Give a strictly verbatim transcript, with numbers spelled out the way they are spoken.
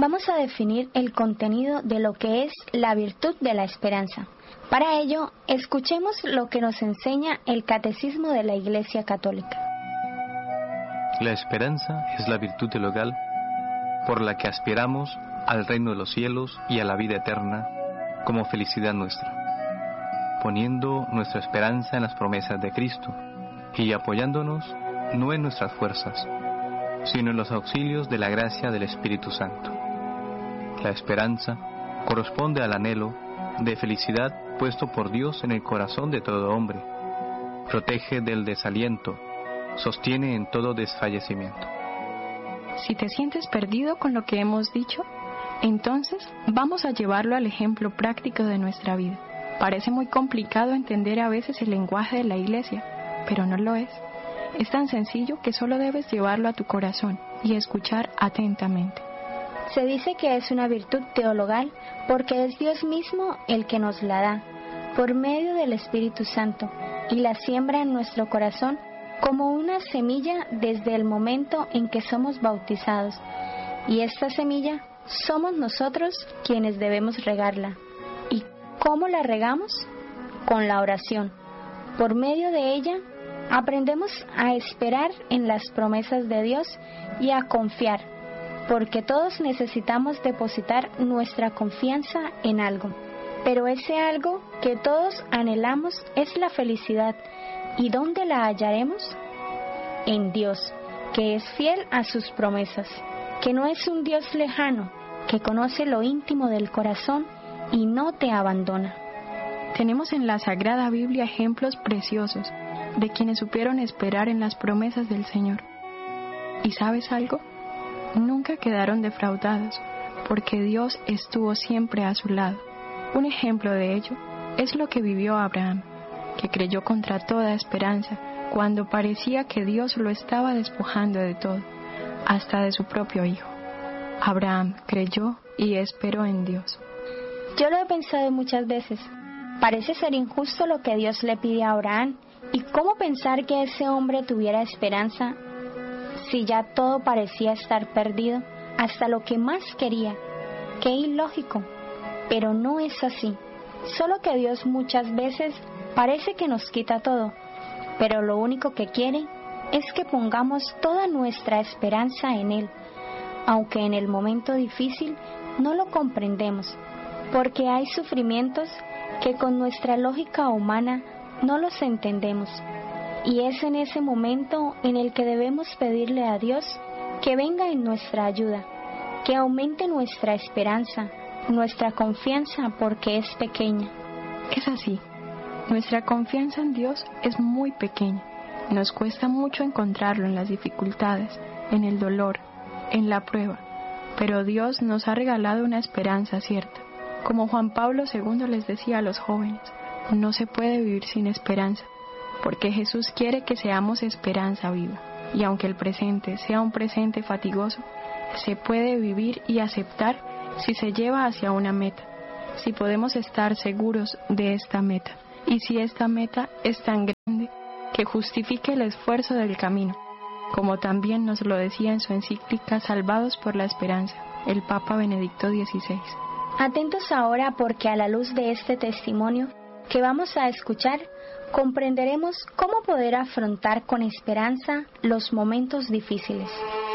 vamos a definir el contenido de lo que es la virtud de la esperanza. Para ello, escuchemos lo que nos enseña el Catecismo de la Iglesia Católica. La esperanza es la virtud teologal por la que aspiramos al reino de los cielos y a la vida eterna como felicidad nuestra, poniendo nuestra esperanza en las promesas de Cristo y apoyándonos no en nuestras fuerzas, sino en los auxilios de la gracia del Espíritu Santo. La esperanza corresponde al anhelo de felicidad puesto por Dios en el corazón de todo hombre, protege del desaliento, sostiene en todo desfallecimiento. Si te sientes perdido con lo que hemos dicho, entonces vamos a llevarlo al ejemplo práctico de nuestra vida. Parece muy complicado entender a veces el lenguaje de la Iglesia, pero no lo es. Es tan sencillo que solo debes llevarlo a tu corazón y escuchar atentamente. Se dice que es una virtud teologal porque es Dios mismo el que nos la da, por medio del Espíritu Santo, y la siembra en nuestro corazón como una semilla desde el momento en que somos bautizados. Y esta semilla somos nosotros quienes debemos regarla. ¿Y cómo la regamos? Con la oración. Por medio de ella, aprendemos a esperar en las promesas de Dios y a confiar, porque todos necesitamos depositar nuestra confianza en algo. Pero ese algo que todos anhelamos es la felicidad. ¿Y dónde la hallaremos? En Dios, que es fiel a sus promesas, que no es un Dios lejano, que conoce lo íntimo del corazón y no te abandona. Tenemos en la Sagrada Biblia ejemplos preciosos de quienes supieron esperar en las promesas del Señor. ¿Y sabes algo? Nunca quedaron defraudados, porque Dios estuvo siempre a su lado. Un ejemplo de ello es lo que vivió Abraham, que creyó contra toda esperanza cuando parecía que Dios lo estaba despojando de todo, hasta de su propio hijo. Abraham creyó y esperó en Dios. Yo lo he pensado muchas veces. Parece ser injusto lo que Dios le pide a Abraham. ¿Y cómo pensar que ese hombre tuviera esperanza si ya todo parecía estar perdido, hasta lo que más quería? ¡Qué ilógico! Pero no es así. Solo que Dios muchas veces parece que nos quita todo, pero lo único que quiere es que pongamos toda nuestra esperanza en Él, aunque en el momento difícil no lo comprendemos, porque hay sufrimientos que con nuestra lógica humana no los entendemos, y es en ese momento en el que debemos pedirle a Dios que venga en nuestra ayuda, que aumente nuestra esperanza, nuestra confianza, porque es pequeña. Es así. Nuestra confianza en Dios es muy pequeña. Nos cuesta mucho encontrarlo en las dificultades, en el dolor, en la prueba. Pero Dios nos ha regalado una esperanza cierta. Como Juan Pablo segundo les decía a los jóvenes, no se puede vivir sin esperanza, porque Jesús quiere que seamos esperanza viva. Y aunque el presente sea un presente fatigoso, se puede vivir y aceptar si se lleva hacia una meta, si podemos estar seguros de esta meta, y si esta meta es tan grande que justifique el esfuerzo del camino, como también nos lo decía en su encíclica Salvados por la Esperanza, el Papa Benedicto dieciséis. Atentos ahora, porque a la luz de este testimonio que vamos a escuchar, comprenderemos cómo poder afrontar con esperanza los momentos difíciles.